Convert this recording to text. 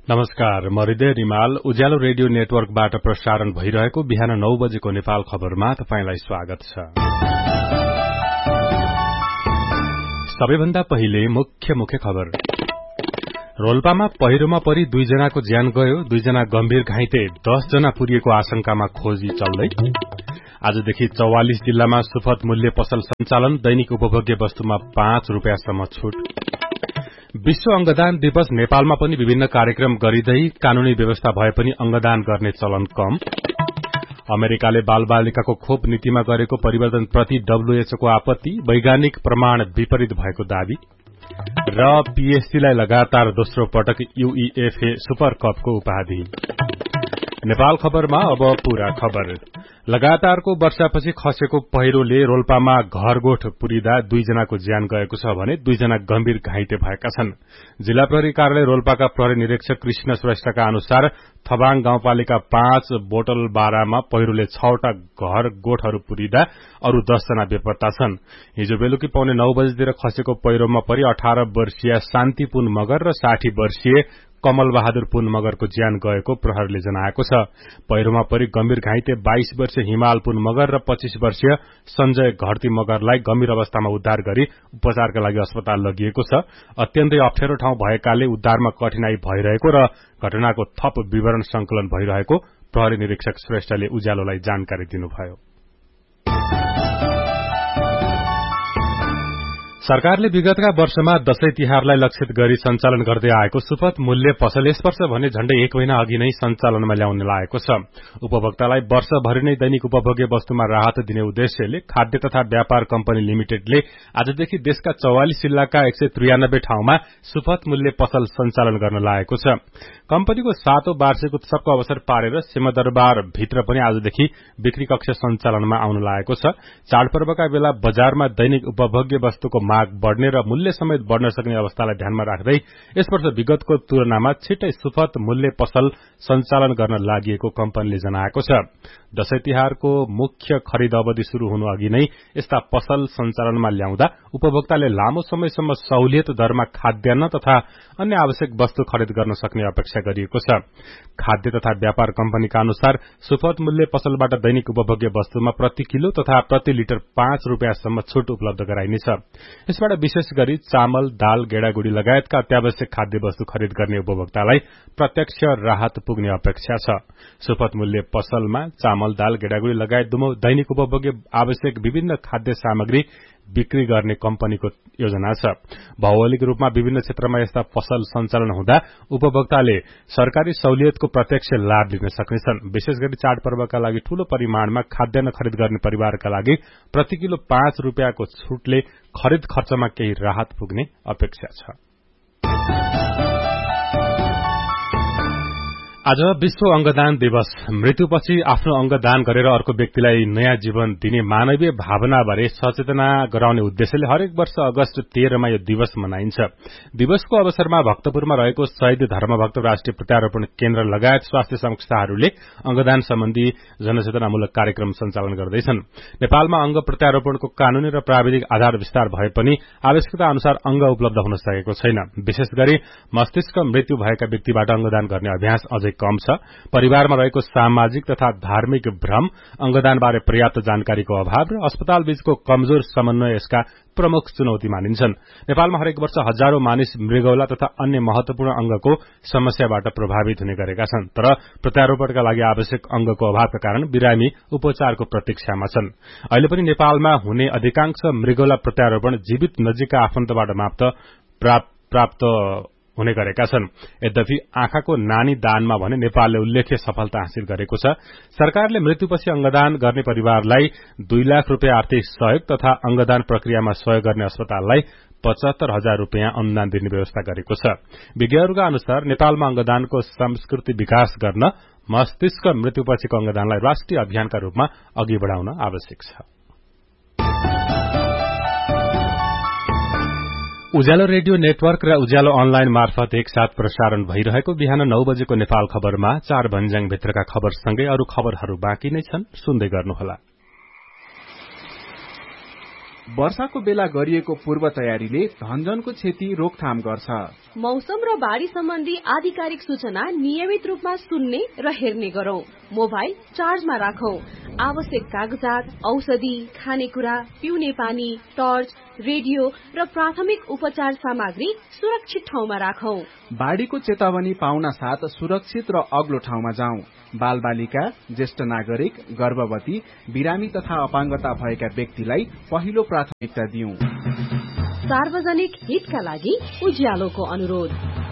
नमस्कार, म हृदय रिमाल उज्यालो रेडियो नेटवर्कबाट प्रसारण भइरहेको बिहान 9 बजेको नेपाल खबरमा तपाईंलाई स्वागत छ। सबैभन्दा पहिले मुख्य खबर। रोल्पामा पहिरोमा परि 2 जनाको ज्यान गयो, 2 जना गम्भीर घाइते, 10 जना पुरिएको आशंकामा खोजी चल्दै। आजदेखि 44 जिल्लामा सुपथ मूल्य पसल सञ्चालन, दैनिक उपभोग्य वस्तुमा 5 रुपियाँसम्म छूट। विश्व अंगदान दिवस नेपालमा पनि विभिन्न कार्यक्रम गरिँदै कानूनी व्यवस्था भए पनि अंगदान गर्ने चलन कम। अमेरिकाले बालबालिकाको खोप नीतिमा गरेको परिवर्तनप्रति WHO को आपत्ति, वैज्ञानिक प्रमाण विपरीत भएको दावी। र पीएससीलाई लगातार दोस्रो पटक UEFA सुपर कपको उपाधि। नेपाल खबरमा अब पूरा खबर। लगातारको वर्षापछि खसेको पहिरोले रोल्पामा घरगोठ पुरिदा 2 जनाको ज्यान गएको छ भने 2 जना गम्भीर घाइते भएका छन्। जिल्ला प्रहरी कार्यालय रोल्पाका प्रहरी निरीक्षक कृष्ण श्रेष्ठका अनुसार थबाङ गाउँपालिका 5 बोटल बारामा पहिरोले 6 वटा घर गोठहरू पुरिदा अरू 10 जना बेपत्ता छन्। हिजो बेलुकी पौने 9 बजेतिर खसेको पहिरोमा परि 18 वर्षीय शान्ति पुन मगर र 60 वर्षीय कमल बहादुर पुन मगरको ज्यान गएको प्रहरीले जनाएको छ। पहिरोमा परि गम्भीर घाइते 22 वर्षीय हिमाल पुन मगर र 25 वर्षीय संजय घरती मगरलाई गम्भीर अवस्थामा उद्धार गरी उपचारका लागि अस्पताल लगिएको छ। अत्यन्तै अप्ठ्यारो ठाउँ भएकाले उद्धारमा कठिनाई भइरहेको र घटनाको थप विवरण संकलन भइरहेको प्रहरी निरीक्षक श्रेष्ठले उज्यालोलाई जानकारी दिनुभयो। सरकारले विगतका वर्षमा दशैं तिहारलाई लक्षित गरी सञ्चालन गर्दै आएको सुपथ मूल्य पसल यस वर्ष भने झण्डै 1 महिना अघि नै सञ्चालनमा ल्याउन लागेको छ। उपभोक्तालाई वर्षभरि नै दैनिक उपभोग्य वस्तुमा राहत दिने उद्देश्यले खाद्य तथा व्यापार कम्पनी लिमिटेडले आजदेखि देशका 44 जिल्लाका 193 ठाउँमा सुपथ मूल्य पसल सञ्चालन गर्न लागेको छ। कम्पनीको 7औं वार्षिक उत्सवको अवसर पारेर सिंहदरबार भित्र पनि आजदेखि बिक्री कक्ष सञ्चालनमा आउन लागेको छ। चाडपर्वका बेला बजारमा दैनिक उपभोग्य वस्तुको माग बढ़ने र मूल्य समेत बढ़न सक्ने अवस्थालाई ध्यानमा राख्दै यस वर्ष विगतको तुलनामा छिट्टै सुपथ मूल्य पसल सञ्चालन गर्न लागि कम्पनीले जनाएको छ। दशैं तिहारको मुख्य खरिद अवधि शुरू हुनु अघि नै यस्ता पसल सञ्चालनमा ल्याउँदा उपभोक्ताले लामो समयसम्म सहुलियत दरमा खाद्यान्न तथा अन्य आवश्यक वस्तु खरिद गर्न सक्ने अपेक्षा गरिएको छ। खाद्य तथा व्यापार कम्पनीका अनुसार सुपथ मूल्य पसलबाट दैनिक उपभोग्य वस्तुमा प्रति किलो तथा प्रति लिटर 5 रुपियाँसम्म छूट उपलब्ध गराइनेछ। यसबाट विशेष गरी चामल, दाल, गेडागुडी लगायतका अत्यावश्यक खाद्य वस्तु खरिद गर्ने उपभोक्तालाई प्रत्यक्ष राहत पुग्ने अपेक्षा छ। सुपथ मूल्य पसलमा चामल, दाल, गेडागुडी लगायत दैनिक उपभोग्य आवश्यक विभिन्न खाद्य सामग्री बिक्री गर्ने कम्पनीको योजना छ। भौगोलिक रूपमा विभिन्न क्षेत्रमा यस्ता पसल सञ्चालन हुँदा उपभोक्ताले सरकारी सहुलियतको प्रत्यक्ष लाभ लिन सक्नेछन्। विशेष गरी चाडपर्वका लागि ठूलो परिमाणमा खाद्यान्न खरिद गर्ने परिवारका लागि प्रति किलो 5 रुपियाँको छूटले खरिद खर्चमा केही राहत पुग्ने अपेक्षा छ। आज विश्व अंगदान दिवस। मृत्युपछि आफ्नो अंगदान गरेर अर्को व्यक्तिलाई नयाँ जीवन दिने मानवीय भावनाबारे सचेतना गराउने उद्देश्यले हरेक वर्ष अगस्त 13 मा यो दिवस मनाइन्छ। दिवसको अवसरमा भक्तपुरमा रहेको शहीद धर्मभक्त राष्ट्रिय प्रत्यारोपण केन्द्र लगायत स्वास्थ्य संस्थाहरूले अंगदान सम्बन्धी जनचेतनामूलक कार्यक्रम सञ्चालन गर्दैछन्। नेपालमा अंग प्रत्यारोपणको कानूनी र प्राविधिक आधार विस्तार भए पनि आवश्यकता अनुसार अंग उपलब्ध हुन सकेको छैन। विशेष गरी मस्तिष्क मृत्यु भएका व्यक्तिबाट अंगदान गर्ने अभ्यास अझै कम छ। परिवारमा रहेको सामाजिक तथा धार्मिक भ्रम, अंगदानबारे पर्याप्त जानकारीको अभाव र अस्पताल बीचको कमजोर समन्वय यसका प्रमुख चुनौती मानिन्छन्। नेपालमा हरेक वर्ष हजारौं मानिस मृगौला तथा अन्य महत्वपूर्ण अंगको समस्याबाट प्रभावित हुने गरेका छन्। तर प्रत्यारोपणका लागि आवश्यक अंगको अभावका कारण बिरामी उपचारको प्रतीक्षामा छन्। अहिले पनि नेपालमा हुने अधिकांश मृगौला प्रत्यारोपण जीवित नजिकका आफन्तबाट प्राप्त हुने गरेका छन्। यद्यपि आँखाको नानी दानमा भने नेपालले उल्लेख्य सफलता हासिल गरेको छ। सरकारले मृत्युपछि अंगदान गर्ने परिवारलाई 2 लाख रुपियाँ आर्थिक सहयोग तथा अंगदान प्रक्रियामा सहयोग गर्ने अस्पताललाई 75,000 रुपियाँ अनुदान दिने व्यवस्था गरेको छ। विज्ञहरूका अनुसार नेपालमा अंगदानको संस्कृति विकास गर्न मस्तिष्क मृत्युपछिको अंगदानलाई राष्ट्रिय अभियानका रूपमा अघि बढ़ाउन आवश्यक छ। उज्यालो रेडियो नेटवर्क र उज्यालो अनलाइन मार्फत एकसाथ प्रसारण भइरहेको बिहान 9 बजेको नेपाल खबरमा 4 भन्ज्याङ भित्रका खबरसँगै अरू खबरहरू बाँकी नै छन्, सुन्दै गर्नुहोला। वर्षाको बेला गरिएको पूर्व तयारीले धनजनको क्षति रोकथाम गर्छ। मौसम र बाढ़ी सम्बन्धी आधिकारिक सूचना नियमित रूपमा सुन्ने र हेर्ने गरौं। मोबाइल चार्जमा राखौं। आवश्यक कागजात, औषधि, खानेकुरा, पिउने पानी, टर्च, रेडियो र प्राथमिक उपचार सामग्री सुरक्षित ठाउँमा राखौं। बाढ़ीको चेतावनी पाउन साथ सुरक्षित र अग्लो ठाउँमा जाउँ। बाल बालिका, ज्येष्ठ नागरिक, गर्भवती, बिरामी तथा अपाङ्गता भएका व्यक्तिलाई पहिलो प्राथमिकता दिउँ। सार्वजनिक हितका लागि उज्यालोको अनुरोध।